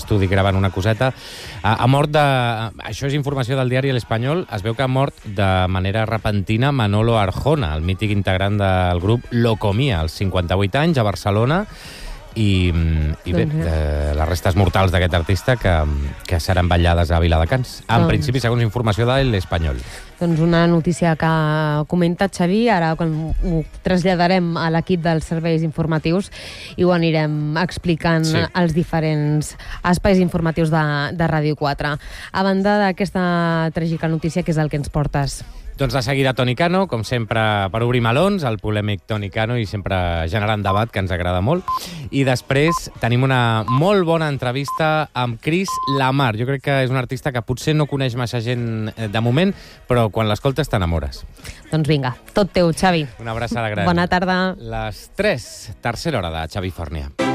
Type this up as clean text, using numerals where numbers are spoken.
l'estudi gravant una coseta. Ha mort això és informació del diari El Espanyol. Es veu que ha mort de manera repentina Manolo Arjona, el mític integrant del grup Locomia, als 58 anys, a Barcelona. I bé, les restes mortals d'aquest artista que seran vetllades a Viladecans. En principi, segons informació de l'Espanyol. Doncs una notícia que comenta Xavi, ara ho traslladarem a l'equip dels serveis informatius i ho anirem explicant als diferents espais informatius de Ràdio 4. A banda d'aquesta tràgica notícia, què és el que ens portes? Doncs de seguida Toni Cano, com sempre, per obrir melons, el polèmic Toni Cano, i sempre generant debat, que ens agrada molt. I després tenim una molt bona entrevista amb Chris Lamar. Jo crec que és un artista que potser no coneix massa gent de moment, però quan l'escoltes t'enamores. Doncs vinga, tot teu, Xavi. Una abraçada gran. Bona tarda. Les 3, tercera hora de Xavi Fornia.